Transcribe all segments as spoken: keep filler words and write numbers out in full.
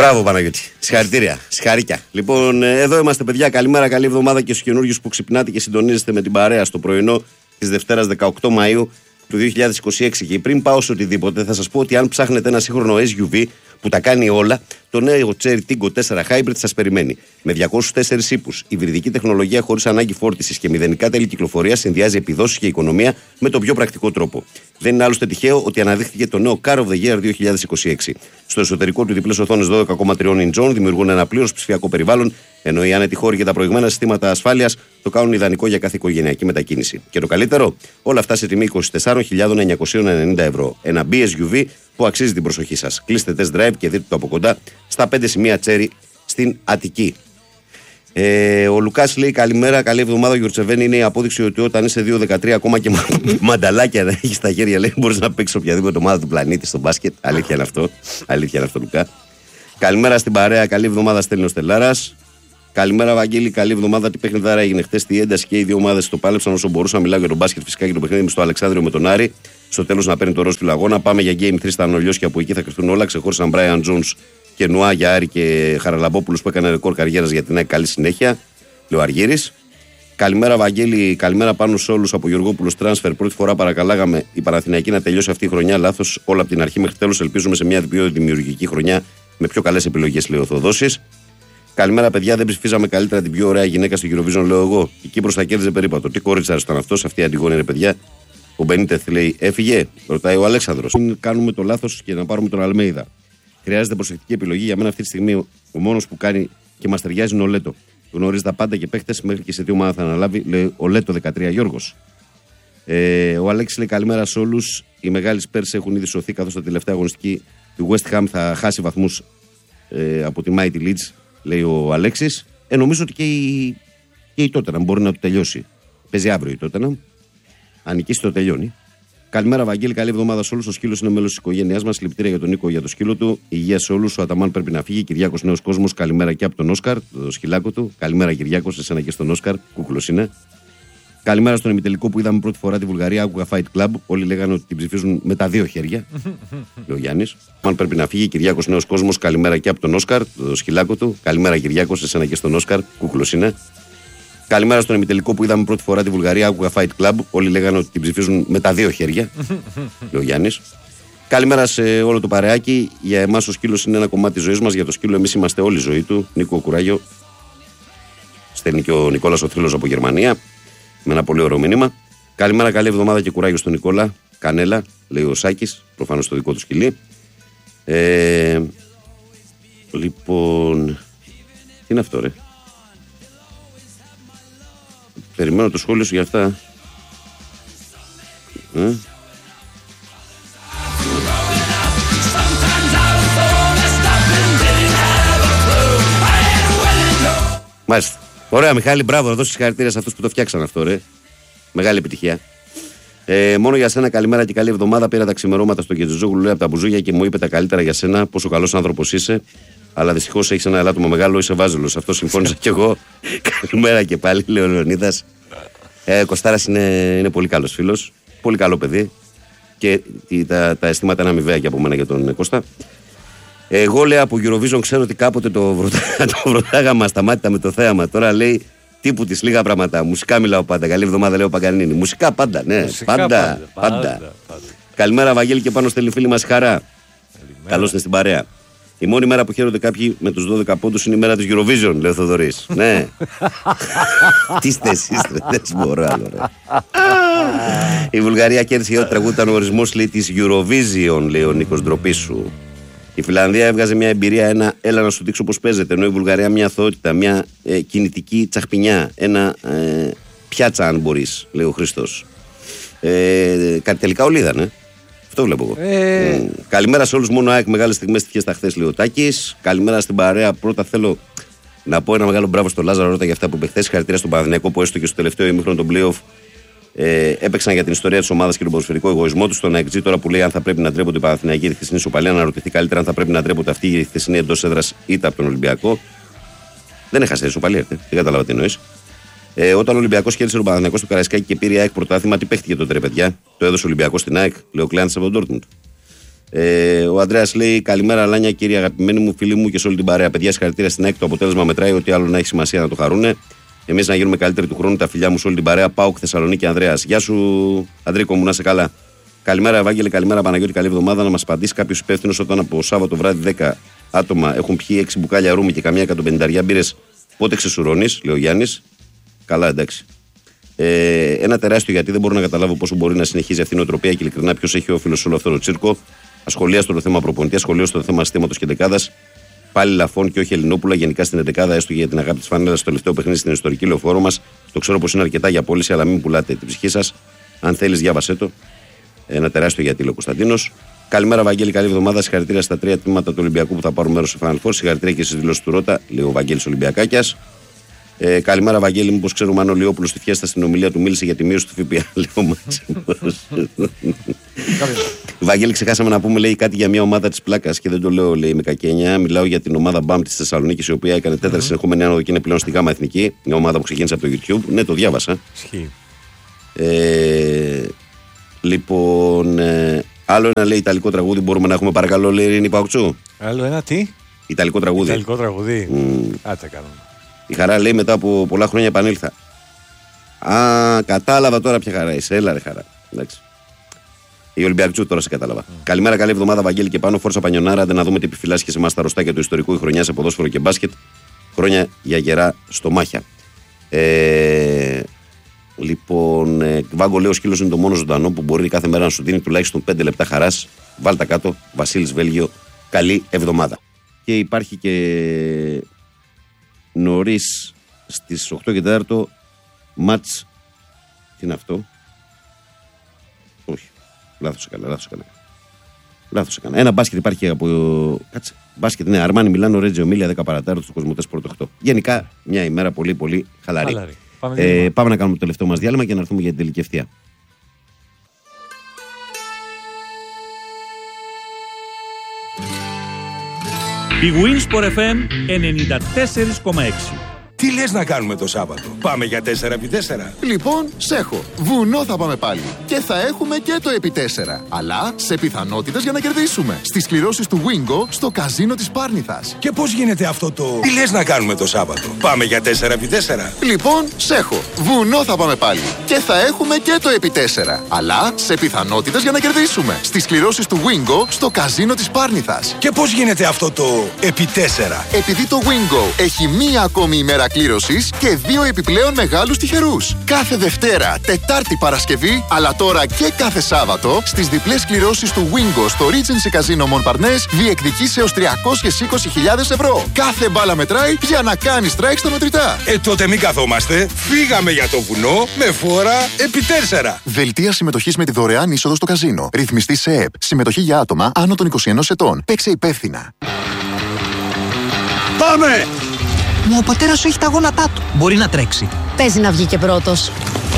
Μπράβο Παναγιώτη. Συγχαρητήρια. Συγχαρήκια. Λοιπόν, εδώ είμαστε παιδιά. Καλημέρα, καλή εβδομάδα και στους καινούριους που ξυπνάτε και συντονίζεστε με την παρέα στο πρωινό της Δευτέρας δεκαοκτώ Μαΐου του δύο χιλιάδες είκοσι έξι. Και πριν πάω σε οτιδήποτε, θα σας πω ότι αν ψάχνετε ένα σύγχρονο ες γιου βι που τα κάνει όλα, το νέο Cherry Tiggo τέσσερα Hybrid σας περιμένει. Με διακόσιους τέσσερις ύπους, υβριδική τεχνολογία χωρίς ανάγκη φόρτισης και μηδενικά τέλη κυκλοφορίας, συνδυάζει επιδόσεις και οικονομία με τον πιο πρακτικό τρόπο. Δεν είναι άλλωστε τυχαίο ότι αναδείχθηκε το νέο Car of the Year δύο χιλιάδες είκοσι έξι. Στο εσωτερικό του διπλές οθόνες δώδεκα κόμμα τρία inch δημιουργούν ένα πλήρως ψηφιακό περιβάλλον, ενώ οι άνετοι χώροι και τα προηγμένα συστήματα ασφάλειας το κάνουν ιδανικό για κάθε οικογενειακή μετακίνηση. Και το καλύτερο, όλα αυτά σε τιμή είκοσι τέσσερις χιλιάδες εννιακόσια ενενήντα ευρώ. Ένα μπι ες γιου βι που αξίζει την προσοχή σας. Κλείστε test drive και δείτε το από κοντά στα πέντε σημεία Cherry στην Αττική. Ε, ο Λουκάς λέει καλημέρα, καλή εβδομάδα. Γιουρτσεβένη, είναι η απόδειξη ότι όταν είσαι δύο δεκατρία ακόμα και μανταλάκια να έχει στα χέρια, λέει, μπορείς να παίξεις οποιαδήποτε ομάδα του πλανήτη στο μπάσκετ. Αλήθεια είναι αυτό. Αλήθεια είναι αυτό, Λουκά. Καλημέρα στην παρέα, καλή εβδομάδα, στέλνει ο Στελάρας. Καλημέρα, Βαγγέλη, καλή εβδομάδα. Τι παιχνιδάρα έγινε χτες, τι ένταση και οι δύο ομάδες το πάλεψαν όσο μπορούσαν. Μιλάω για τον μπάσκετ φυσικά και το παιχνίδι στο Αλεξάνδριο με τον Άρη. Στο τέλος να παίρνει το ροζ του αγώνα. Πάμε για Game τρία στα Νολιώσια που εκεί θα κρυφθούν όλα. Ξεχώρισαν Μπράιαν Τζόνς και Νουά για Άρη και Χαραλαμπόπουλος που έκανε ρεκόρ καριέρας για την ΑΕΚ. Καλή συνέχεια. Λέω Αργύρης. Καλημέρα, Βαγγέλη. Καλημέρα πάνω σε όλους από Γεωργόπουλος Transfer. Πρώτη φορά παρακαλάγαμε η Παναθηναϊκή να τελειώσει αυτή η χρονιά. Λάθος όλα από την αρχή μέχρι τέλος. Ελπίζουμε σε μια πιο δημιουργική χρονιά με πιο καλές επιλογές, λέει ο Θοδόσης. Καλημέρα, παιδιά. Δεν ψηφίζαμε καλύτερα την πιο ωραία γυναίκα στο Eurovision, λέω εγώ. Η Κύπρος θα κέρδιζε περίπατο. Τι κόριτσαρος ήταν αυτός, αυτή η Αντιγόνη, ρε παιδιά. Ο Μπενίτεθ λέει έφυγε, ρωτάει ο Αλέξανδρος. Μην κάνουμε το λάθος και να πάρουμε τον Αλμέιδα. Χρειάζεται προσεκτική επιλογή. Για μένα αυτή τη στιγμή ο μόνος που κάνει και μας ταιριάζει είναι ο Λέτο. Γνωρίζει τα πάντα και παίχτες μέχρι και σε τι ομάδα θα αναλάβει, λέει ο Λέτο δεκατρία Γιώργος. Ε, ο Αλέξης λέει καλημέρα σε όλους. Οι μεγάλοι Spurs έχουν ήδη σωθεί καθώς τα τελευταία αγωνιστική του West Ham θα χάσει βαθμούς ε, από τη Mighty Leeds, λέει ο Αλέξης. Ε, νομίζω ότι και η, και η Tottenham μπορεί να του τελειώσει. Παίζει αύριο η Tottenham. Αν νικήσει το τελειώνει. Καλημέρα, Βαγγέλη. Καλή εβδομάδα σε όλους. Ο σκύλος είναι μέλος της οικογένειάς μας. Συλληπιτήρια για τον Νίκο για το σκύλο του. Υγεία σε όλους. Ο Αταμάν πρέπει να φύγει. Κυριάκος νέος κόσμος. Καλημέρα και από τον Όσκαρ, το σκυλάκο του. Καλημέρα, Κυριάκος, εσένα και στον Όσκαρ. Κούκλος είναι. Καλημέρα στον ημιτελικό που είδαμε πρώτη φορά τη Βουλγαρία. Άκουγα Fight Club. Όλοι λέγανε ότι την ψηφίζουν με τα δύο χέρια. Λέει ο Γιάννης. Αν πρέπει να φύγει. Κυριάκος νέος κόσμος. Καλημέρα και από τον Όσκαρ, το σκυλάκο του. Καλημέρα, Κυριάκος, εσένα και στον Όσκαρ. Κούκλος είναι. Καλημέρα στον ημιτελικό που είδαμε πρώτη φορά τη Βουλγαρία. Άκουγα Fight Club. Όλοι λέγανε ότι την ψηφίζουν με τα δύο χέρια. Λέει ο Γιάννης. Καλημέρα σε όλο το παρεάκι. Για εμάς ο σκύλος είναι ένα κομμάτι της ζωής μας. Για το σκύλο εμείς είμαστε όλη η ζωή του. Νίκο Κουράγιο. Στέλνει και ο Νικόλας ο Θρύλος από Γερμανία. Με ένα πολύ ωραίο μήνυμα. Καλημέρα, καλή εβδομάδα και κουράγιο στον Νικόλα. Κανέλα, λέει ο Σάκης. Προφανώς το δικό του σκυλί. Ε, λοιπόν. Τι είναι αυτό, ρε. Περιμένω το σχόλιο σου για αυτά. Ε? Μάλιστα. Ωραία, Μιχάλη, μπράβο, να δώσεις συγχαρητήρια σε αυτούς που το φτιάξαν αυτό, ρε. Μεγάλη επιτυχία. Ε, μόνο για σένα, καλημέρα και καλή εβδομάδα. Πήρα τα ξημερώματα στο Κετζιζόγλου, λέει από τα μπουζούγια και μου είπε τα καλύτερα για σένα. Πόσο καλός άνθρωπος είσαι. Αλλά δυστυχώς έχεις ένα ελάττωμα μεγάλο, είσαι βάζελος. Αυτό συμφώνησα κι εγώ. Καλημέρα και πάλι, λέει ο Λεωνίδας. Ε, Κωστάρας είναι, είναι πολύ καλός φίλος. Πολύ καλό παιδί. Και τα, τα αισθήματα είναι αμοιβαία και από μένα για τον Κώστα. Εγώ, λέει, από Eurovision ξέρω ότι κάποτε το, βροντά, το βροντάγαμε ασταμάτητα με το θέαμα. Τώρα λέει τύπου της λίγα πράγματα. Μουσικά μιλάω πάντα. Καλή εβδομάδα, λέω Παγκανίνη. Μουσικά πάντα, ναι. Μουσικά πάντα, πάντα, πάντα. πάντα, πάντα. Καλημέρα, Βαγγέλη, και πάνω στέλνει φίλη μας Χαρά. Καλώς είστε στην παρέα. Η μόνη μέρα που χαίρονται κάποιοι με τους δώδεκα πόντους είναι η μέρα της Eurovision, λέει ο Θοδωρής. Ναι. Τι είστε εσείς, δεν μπορώ άλλο, ρε. Η Βουλγαρία κέρδισε ό,τι τραγούδι ήταν ο ορισμός, λέει, της Eurovision, λέει ο Νίκος, ντροπή σου. Η Φιλανδία έβγαζε μια εμπειρία, ένα έλα να σου δείξω πώς παίζεται. Ενώ η Βουλγαρία μια αθωότητα, μια ε, κινητική τσαχπινιά. Ένα ε, πιάτσα, αν μπορείς, λέει ο Χριστός. Ε, τελικά όλοι είδανε. Αυτό βλέπω εγώ. Ε... Mm. Καλημέρα σε όλους. Μόνο ΑΕΚ μεγάλες στιγμές τυχές τα χθες, λέει ο Τάκης. Καλημέρα στην παρέα. Πρώτα θέλω να πω ένα μεγάλο μπράβο στον Λάζαρο Ρώτα για αυτά που είπε χθες. Χαρακτήρα στον Παναθηναϊκό που έστω και στο τελευταίο ημίχρονο των playoff ε, έπαιξαν για την ιστορία της ομάδας και τον ποδοσφαιρικό εγωισμό του. Στον ΑΕΚ τώρα που λέει αν θα πρέπει να ντρέπονται οι Παναθηναϊκοί τη χθεσινή ισοπαλία, να ρωτηθεί καλύτερα αν θα πρέπει να ντρέπονται αυτοί η χθεσινή εντός έδρας ήττα από τον Ολυμπιακό. Δεν έχασε ισοπαλία, δεν κατάλαβα τι εννοείς. Ε, όταν ο Ολυμπιακός κέρδισε τον Παναθηναϊκό στο Καραϊσκάκι και πήρε η ΑΕΚ πρωτάθλημα, τι παίχτηκε τότε, ρε παιδιά. Το έδωσε ο Ολυμπιακός στην ΑΕΚ, λέει ο Κλάντς από τον Ντόρτμουντ. Ε, ο Ανδρέας λέει: καλημέρα, Λάνια, κύριε αγαπημένοι μου, φίλοι μου και σε όλη την παρέα. Παιδιά, συγχαρητήρια στην ΑΕΚ. Το αποτέλεσμα μετράει, ότι άλλο να έχει σημασία να το χαρούνε. Εμείς να γίνουμε καλύτεροι του χρόνου. Τα φιλιά μου σε όλη την παρέα. ΠΑΟΚ Θεσσαλονίκη, Ανδρέας. Γεια σου, Αντρίκο μου, να σε καλά. Καλημέρα, Ευάγγελε, καλημέρα, Παναγιώτη. Καλή εβδομάδα. Να μας απαντήσει κάποιο υπεύθυνο όταν από Σάββατο βράδυ δέκα άτομα έχουν πιει έξι μπουκάλια ρούμι και καμιά εκατοπενήντα μπύρες. Πότε ξεσουρώνεις, λέει ο Γιάννης. Καλά, εντάξει. Ε, ένα τεράστιο γιατί δεν μπορώ να καταλάβω πόσο μπορεί να συνεχίζει αυτή η νοοτροπία και ειλικρινά ποιος έχει όφελο σε όλο αυτό το τσίρκο. Ασχολίαστο το θέμα προπονητή, ασχολίαστο το θέμα συστήματος και δεκάδας. Πάλι Λαφών και όχι Ελληνόπουλα, γενικά στην εντεκάδα, έστω για την αγάπη της φανέλας στο τελευταίο παιχνίδι στην ιστορική λεωφόρο μας. Το ξέρω πως είναι αρκετά για πώληση, αλλά μην πουλάτε την ψυχή σας. Αν θέλεις, διάβασέ το. Ένα τεράστιο γιατί, λέει ο Κωνσταντίνος. Καλημέρα, Βαγγέλη, καλή εβδομάδα. Συγχαρητήρια στα τρία τμήματα του Ολυμπιακού που θα πάρουν μέρος σε Final Four. Συγχαρητήρια και στις δηλώσεις του Ρώτα, λέει ο Βαγγέλης Ολυμπιακάκιας. Ε, καλημέρα, Βαγγέλη, μήπως ξέρουμε αν ο Λιόπουλος στη Φιέστα στην ομιλία του μίλησε για τη μείωση του ΦΠΑ, λέει ο Μάξιμος. Βαγγέλη, ξεχάσαμε να πούμε, λέει, κάτι για μια ομάδα της πλάκας και δεν το λέω, λέει, με κακή έννοια. Μιλάω για την ομάδα Μπαμ της Θεσσαλονίκης, η οποία έκανε τέταρτη mm-hmm. συνεχόμενη άνοδο και είναι πλέον στη ΓΑΜΑ Εθνική. Μια ομάδα που ξεκίνησε από το YouTube. Ναι, το διάβασα. Ε, λοιπόν, ε, άλλο ένα, λέει, ιταλικό τραγούδι μπορούμε να έχουμε, παρακαλώ, λέει, Ειρήνη Παουτσού. Άλλο ένα τι? Ιταλικό τραγούδι. Ιταλικό τραγούδι. Mm. Άτε κάνουμε. Η Χαρά, λέει, μετά από πολλά χρόνια επανήλθα. Α, κατάλαβα τώρα ποια χαρά είσαι. Έλα, ρε Χαρά. Εντάξει. Η Ολυμπιακτσού τώρα σε κατάλαβα. Mm. Καλημέρα, καλή εβδομάδα, Βαγγέλη και πάνω. Φόρσα Πανιονάρα, δεν να δούμε τι επιφυλάσσει και σε εμάς τα ρωστάκια του ιστορικού η χρονιά σε ποδόσφαιρο και μπάσκετ. Χρόνια για γερά στο Μάχια. Ε, λοιπόν, ε, Βάγκο, λέει, ο σκύλος είναι το μόνο ζωντανό που μπορεί κάθε μέρα να σου δίνει τουλάχιστον πέντε λεπτά χαράς. Βάλτα κάτω, Βασίλης Βέλγιο. Καλή εβδομάδα. Και υπάρχει και νωρίς στις οκτώ και τέσσερα μάτς. Τι είναι αυτό? Όχι. Λάθος έκανα, λάθος έκανα. Λάθος έκανα. Ένα μπάσκετ υπάρχει από. Κάτσε. Μπάσκετ, ναι, Αρμάνι Μιλάνο, Ρέτζιο Μίλια, δέκα παρατέταρτο του Κοσμοτέ Σπορτ οκτώ. Γενικά, μια ημέρα πολύ, πολύ χαλαρή. χαλαρή. Πάμε, ε, πάμε να κάνουμε το τελευταίο μας διάλειμμα και να έρθουμε για την τελική ευθεία. Η Winsport εφ εμ ενενήντα τέσσερα κόμμα έξι. Τι λες να κάνουμε το Σάββατο? Πάμε για τέσσερα επί τέσσερα. Λοιπόν, σέχω. Βουνό θα πάμε πάλι. Και θα έχουμε και το επί τέσσερα. Αλλά σε πιθανότητες για να κερδίσουμε. Στις κληρώσεις του Wingo στο καζίνο της Πάρνηθας. Και πώς γίνεται αυτό το... Τι λες να κάνουμε το Σάββατο? Πάμε για τέσσερα επί τέσσερα. Λοιπόν, σέχω. Βουνό θα πάμε πάλι. Και θα έχουμε και το επί τέσσερα. Αλλά σε πιθανότητες για να κερδίσουμε. Στις κληρώσεις του Wingo στο καζίνο της Πάρνηθας. Και πώς γίνεται αυτό το επί τέσσερα? Επειδή το Wingo έχει μία ακόμη ημέρα κλήρωσης και δύο επιπλέον μεγάλους τυχερούς. Κάθε Δευτέρα, Τετάρτη, Παρασκευή, αλλά τώρα και κάθε Σάββατο, στις διπλές κληρώσεις του Wingo στο Regency Casino Montparnasse διεκδικείς έως τριακόσιες είκοσι χιλιάδες ευρώ. Κάθε μπάλα μετράει για να κάνεις strike στα μετρητά. Ε, τότε μην καθόμαστε. Φύγαμε για το βουνό με φόρα επί τέσσερα. Δελτία συμμετοχής με τη δωρεάν είσοδο στο καζίνο. Ρυθμιστή σε ΕΕΠ. Συμμετοχή για άτομα άνω των είκοσι ενός ετών. Παίξε υπεύθυνα. Πάμε! Μα ο πατέρας σου έχει τα γόνατά του. Μπορεί να τρέξει. Παίζει να βγει και πρώτος.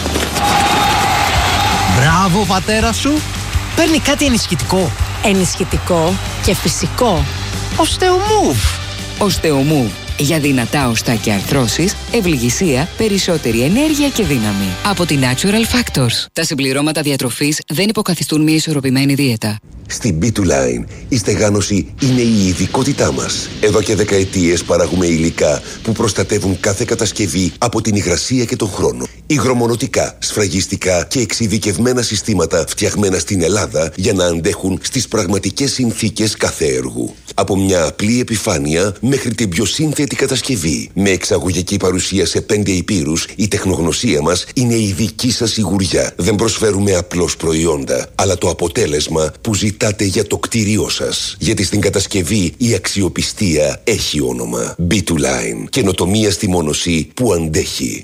Μπράβο, πατέρα σου. Παίρνει κάτι ενισχυτικό. Ενισχυτικό και φυσικό. Οστεομούβ. Οστεομούβ. Για δυνατά οστά και αρθρώσεις, ευληγησία, περισσότερη ενέργεια και δύναμη. Από τη Natural Factors. Τα συμπληρώματα διατροφής δεν υποκαθιστούν μια ισορροπημένη δίαιτα. Στην μπι τού Line η στεγάνωση είναι η ειδικότητά μας. Εδώ και δεκαετίες παράγουμε υλικά που προστατεύουν κάθε κατασκευή από την υγρασία και τον χρόνο. Υγρομονωτικά, σφραγιστικά και εξειδικευμένα συστήματα φτιαγμένα στην Ελλάδα για να αντέχουν στις πραγματικές συνθήκες κάθε έργου. Από μια απλή επιφάνεια μέχρι την πιο σύνθετη κατασκευή. Με εξαγωγική παρουσία σε πέντε υπήρους, η τεχνογνωσία μας είναι η δική σας σιγουριά. Δεν προσφέρουμε απλώς προϊόντα, αλλά το αποτέλεσμα που ζητάτε για το κτίριό σας. Γιατί στην κατασκευή η αξιοπιστία έχει όνομα. μπι τού Line. Καινοτομία στη μόνωση που αντέχει.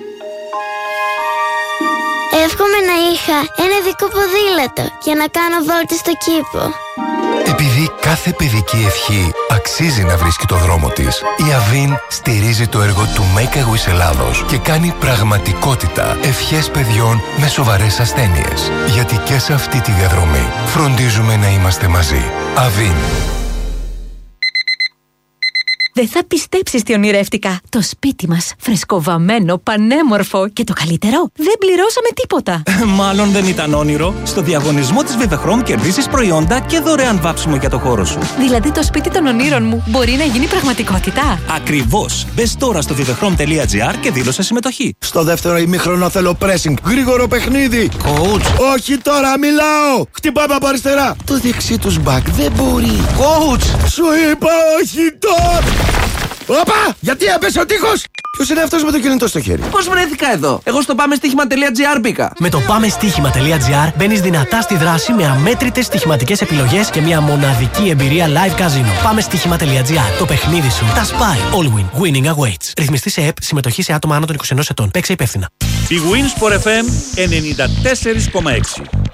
Εύχομαι να είχα ένα ειδικό ποδήλατο για να κάνω βόλτες στο κήπο. Επειδή κάθε παιδική ευχή αξίζει να βρίσκει το δρόμο της, η Αβίν στηρίζει το έργο του Make a Wish Ελλάδος και κάνει πραγματικότητα ευχές παιδιών με σοβαρές ασθένειες. Γιατί και σε αυτή τη διαδρομή φροντίζουμε να είμαστε μαζί. Αβίν. Δεν θα πιστέψεις τι ονειρεύτηκα. Το σπίτι μας, φρεσκοβαμμένο, πανέμορφο και το καλύτερο, δεν πληρώσαμε τίποτα. Μάλλον δεν ήταν όνειρο. Στο διαγωνισμό της Vivechrome κερδίσεις προϊόντα και δωρεάν βάψιμο για το χώρο σου. Δηλαδή το σπίτι των ονείρων μου μπορεί να γίνει πραγματικότητα. Ακριβώς. Μπες τώρα στο vivechrome τελεία gr και δήλωσε συμμετοχή. Στο δεύτερο ημίχρονο θέλω pressing. Γρήγορο παιχνίδι. Coach. Όχι τώρα, μιλάω. Χτυπάμε από αριστερά. Το δεξί τους back δεν μπορεί. Coach. Σου είπα όχι τώρα. Όπα! Γιατί έπεσε ο τείχος! Ποιος είναι αυτός με το κινητό στο χέρι? Πώς βρέθηκα εδώ? Εγώ στο πάμε στοίχημα τελεία gr μπήκα. Με το πάμε στοίχημα τελεία gr μπαίνεις δυνατά στη δράση με αμέτρητες στοιχηματικές επιλογές και μια μοναδική εμπειρία live casino. Πάμε στοίχημα τελεία gr. Το παιχνίδι σου τα σπάει. All win. Winning awaits. Ρυθμιστή σε ΕΠ. Συμμετοχή σε άτομα άνω των είκοσι ενός ετών. Παίξε υπεύθυνα. Η Winsport εφ εμ ενενήντα τέσσερα κόμμα έξι.